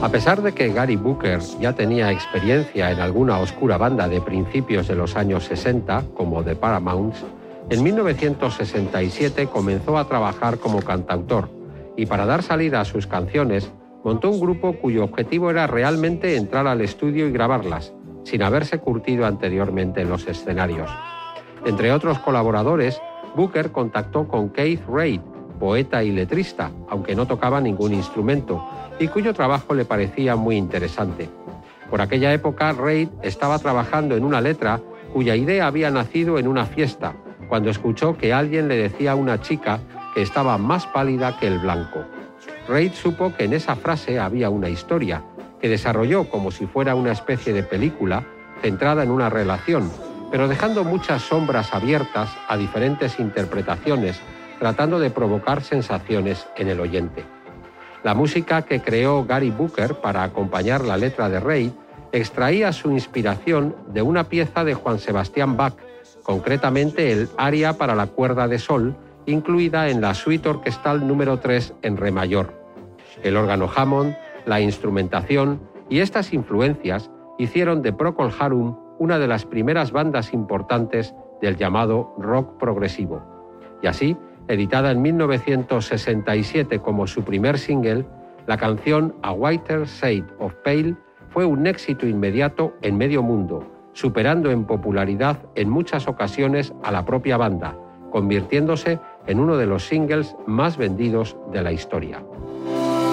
A pesar de que Gary Booker ya tenía experiencia en alguna oscura banda de principios de los años 60, como The Paramounts, en 1967 comenzó a trabajar como cantautor y para dar salida a sus canciones montó un grupo cuyo objetivo era realmente entrar al estudio y grabarlas, sin haberse curtido anteriormente en los escenarios. Entre otros colaboradores, Booker contactó con Keith Reid, poeta y letrista, aunque no tocaba ningún instrumento, y cuyo trabajo le parecía muy interesante. Por aquella época, Reid estaba trabajando en una letra cuya idea había nacido en una fiesta, cuando escuchó que alguien le decía a una chica que estaba más pálida que el blanco. Reid supo que en esa frase había una historia, que desarrolló como si fuera una especie de película centrada en una relación, pero dejando muchas sombras abiertas a diferentes interpretaciones, tratando de provocar sensaciones en el oyente. La música que creó Gary Booker para acompañar la letra de Reid extraía su inspiración de una pieza de Juan Sebastián Bach, concretamente el aria para la cuerda de sol, incluida en la suite orquestal número 3 en re mayor. El órgano Hammond, la instrumentación y estas influencias hicieron de Procol Harum una de las primeras bandas importantes del llamado rock progresivo. Y así, editada en 1967 como su primer single, la canción A Whiter Shade of Pale fue un éxito inmediato en medio mundo, superando en popularidad en muchas ocasiones a la propia banda, convirtiéndose en uno de los singles más vendidos de la historia.